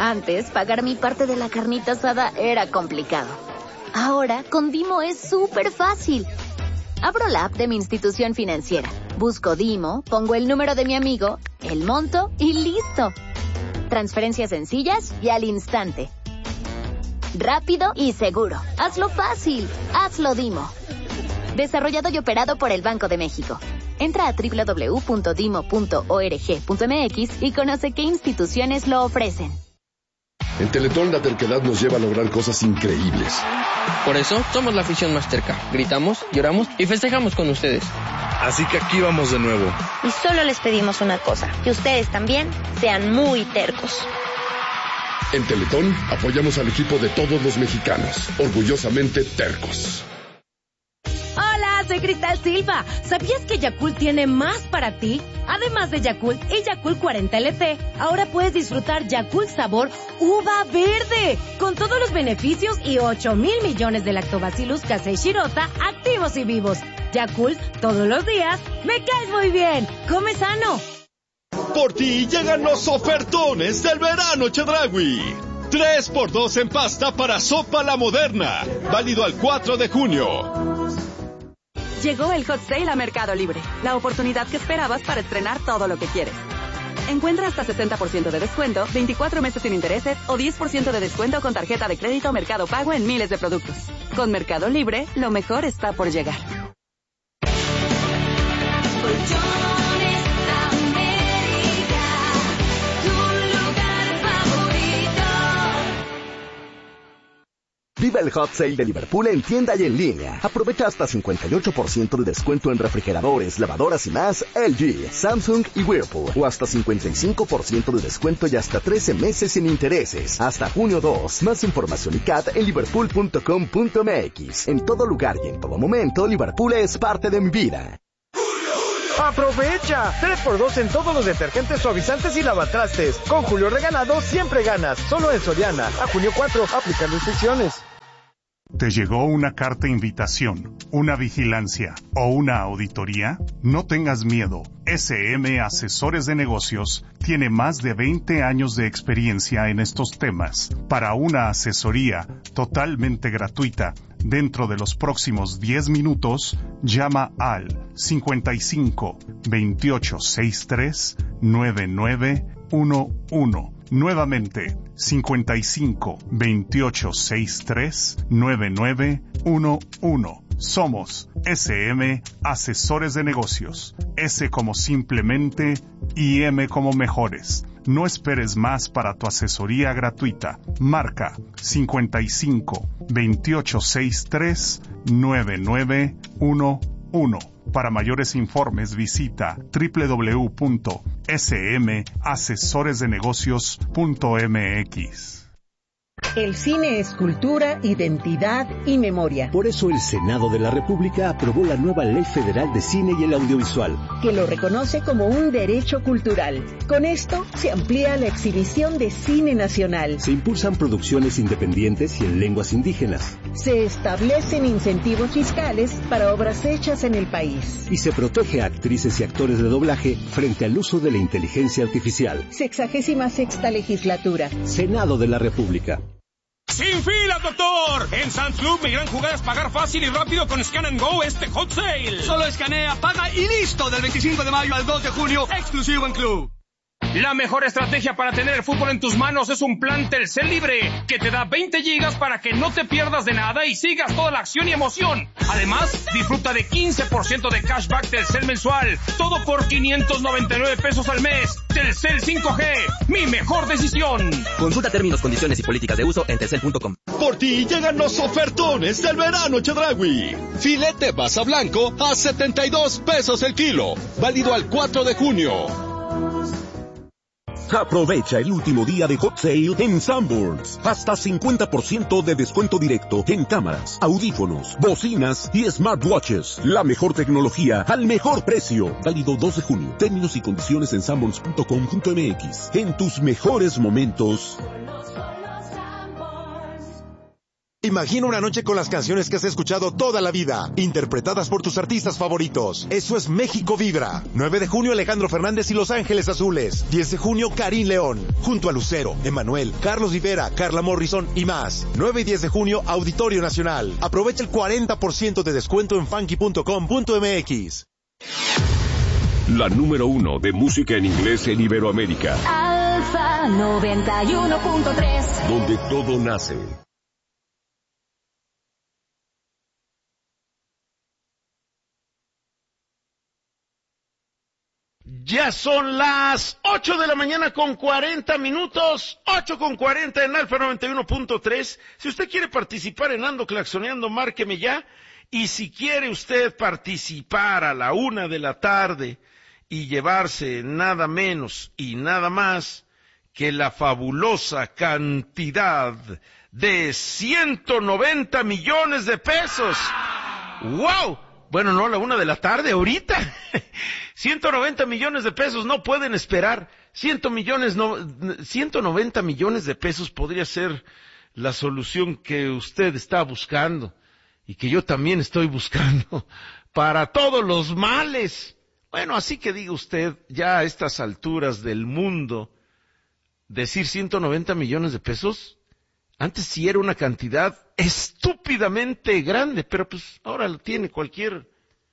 Antes, pagar mi parte de la carnita asada era complicado. Ahora, con Dimo es súper fácil. Abro la app de mi institución financiera, busco Dimo, pongo el número de mi amigo, el monto y ¡listo! Transferencias sencillas y al instante. Rápido y seguro. Hazlo fácil. Hazlo Dimo. Desarrollado y operado por el Banco de México. Entra a www.dimo.org.mx y conoce qué instituciones lo ofrecen. En Teletón la terquedad nos lleva a lograr cosas increíbles. Por eso somos la afición más terca. Gritamos, lloramos y festejamos con ustedes. Así que aquí vamos de nuevo. Y solo les pedimos una cosa, que ustedes también sean muy tercos. En Teletón apoyamos al equipo de todos los mexicanos, orgullosamente tercos. Hola, soy Cristal Silva. ¿Sabías que Yakult tiene más para ti? Además de Yakult y Yakult 40 LT, ahora puedes disfrutar Yakult sabor uva verde, con todos los beneficios y 8,000 millones de lactobacillus casei shirota activos y vivos. Yakult, todos los días, me caes muy bien. Come sano. Por ti llegan los ofertones del verano Chedraui. 3x2 en pasta para sopa La Moderna. Válido al 4 de junio. Llegó el Hot Sale a Mercado Libre. La oportunidad que esperabas para estrenar todo lo que quieres. Encuentra hasta 60% de descuento, 24 meses sin intereses o 10% de descuento con tarjeta de crédito Mercado Pago en miles de productos. Con Mercado Libre, lo mejor está por llegar. Viva el Hot Sale de Liverpool en tienda y en línea. Aprovecha hasta 58% de descuento en refrigeradores, lavadoras y más LG, Samsung y Whirlpool. O hasta 55% de descuento y hasta 13 meses sin intereses. Hasta junio 2. Más información y CAT en liverpool.com.mx. En todo lugar y en todo momento, Liverpool es parte de mi vida. ¡Aprovecha! 3x2 en todos los detergentes, suavizantes y lavatrastes. Con Julio Regalado siempre ganas. Solo en Soriana. A junio 4, aplican restricciones. ¿Te llegó una carta invitación, una vigilancia o una auditoría? No tengas miedo. SM Asesores de Negocios tiene más de 20 años de experiencia en estos temas. Para una asesoría totalmente gratuita, dentro de los próximos 10 minutos, llama al 55 28 63 9911. Nuevamente, 55 28 63 9911. Somos SM Asesores de Negocios. S como simplemente y M como mejores. No esperes más para tu asesoría gratuita. Marca 55 28 63 9911. Para mayores informes visita www.smasesoresdenegocios.mx. El cine es cultura, identidad y memoria. Por eso el Senado de la República aprobó la nueva Ley Federal de Cine y el Audiovisual, que lo reconoce como un derecho cultural. Con esto se amplía la exhibición de cine nacional. Se impulsan producciones independientes y en lenguas indígenas. Se establecen incentivos fiscales para obras hechas en el país. Y se protege a actrices y actores de doblaje frente al uso de la inteligencia artificial. 66ª legislatura. Senado de la República. ¡Sin filas, doctor! En Sam's Club, mi gran jugada es pagar fácil y rápido con Scan and Go este Hot Sale. Solo escanea, paga y listo. Del 25 de mayo al 2 de junio, exclusivo en Club. La mejor estrategia para tener el fútbol en tus manos es un plan Telcel Libre, que te da 20 gigas para que no te pierdas de nada y sigas toda la acción y emoción. Además, disfruta de 15% de cashback Telcel mensual, todo por 599 pesos al mes. Telcel 5G, mi mejor decisión. Consulta términos, condiciones y políticas de uso en telcel.com. Por ti llegan los ofertones del verano Chedraui. Filete basa blanco a 72 pesos el kilo, válido al 4 de junio. Aprovecha el último día de Hot Sale en Sanborns. Hasta 50% de descuento directo en cámaras, audífonos, bocinas y smartwatches. La mejor tecnología al mejor precio. Válido 2 de junio. Términos y condiciones en sanborns.com.mx. En tus mejores momentos. Imagina una noche con las canciones que has escuchado toda la vida, interpretadas por tus artistas favoritos. Eso es México Vibra. 9 de junio, Alejandro Fernández y Los Ángeles Azules. 10 de junio, Karim León. Junto a Lucero, Emanuel, Carlos Rivera, Carla Morrison y más. 9 y 10 de junio, Auditorio Nacional. Aprovecha el 40% de descuento en funky.com.mx. La número 1 de música en inglés en Iberoamérica. Alfa 91.3. Donde todo nace. Ya son las 8 de la mañana con 40 minutos, 8:40 en Alfa 91.3. Si usted quiere participar en Ando Claxoneando, márqueme ya. Y si quiere usted participar a la 1 de la tarde y llevarse nada menos y nada más que la fabulosa cantidad de 190 millones de pesos. ¡Wow! Bueno, no, a la 1 de la tarde, ahorita. 190 millones de pesos, no pueden esperar. 190 millones de pesos podría ser la solución que usted está buscando y que yo también estoy buscando para todos los males. Bueno, así que diga usted, ya a estas alturas del mundo, decir 190 millones de pesos, antes sí era una cantidad estúpidamente grande, pero pues ahora lo tiene cualquier,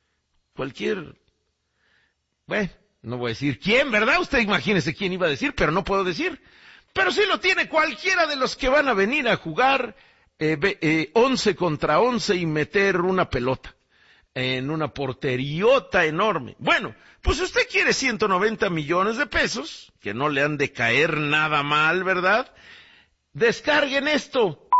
bueno, no voy a decir quién, ¿verdad? Usted imagínese quién iba a decir, pero no puedo decir. Pero sí lo tiene cualquiera de los que van a venir a jugar 11 contra 11 y meter una pelota en una porteriota enorme. Bueno, pues usted quiere 190 millones de pesos, que no le han de caer nada mal, ¿verdad? Descarguen esto.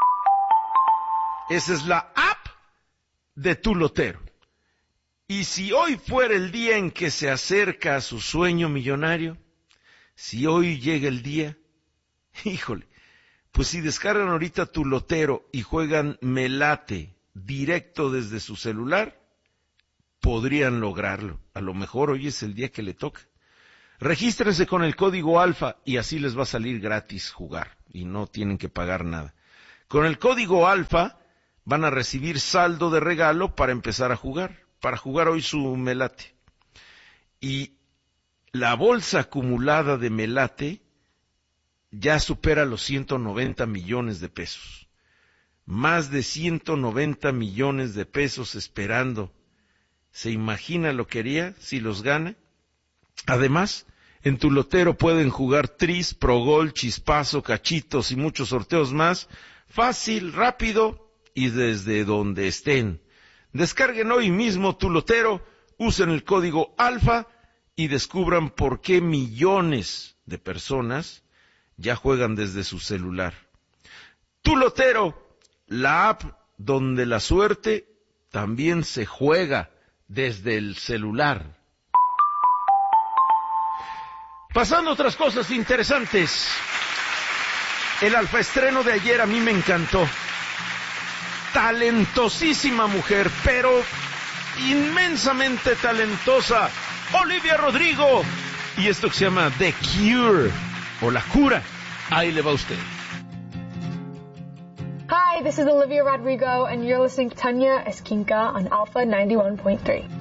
Esa es la app de Tu Lotero. Y si hoy fuera el día en que se acerca a su sueño millonario, si hoy llega el día, híjole, pues si descargan ahorita Tu Lotero y juegan Me Late directo desde su celular, podrían lograrlo. A lo mejor hoy es el día que le toca. Regístrense con el código ALFA y así les va a salir gratis jugar y no tienen que pagar nada. Con el código ALFA van a recibir saldo de regalo para empezar a jugar hoy su Me Late. Y la bolsa acumulada de Me Late ya supera los 190 millones de pesos. Más de 190 millones de pesos esperando. ¿Se imagina lo que haría si los gana? Además, en Tu Lotero pueden jugar Tris, Progol, Chispazo, Cachitos y muchos sorteos más. Fácil, rápido y desde donde estén. Descarguen hoy mismo Tu Lotero, usen el código ALFA y descubran por qué millones de personas ya juegan desde su celular. Tu Lotero, la app donde la suerte también se juega desde el celular. Pasando a otras cosas interesantes. El alfa estreno de ayer a mí me encantó. Talentosísima mujer, pero inmensamente talentosa. Olivia Rodrigo. Y esto que se llama The Cure, o La Cura. Ahí le va a usted. Hi, this is Olivia Rodrigo, and you're listening to Tanya Esquinca on Alpha 91.3.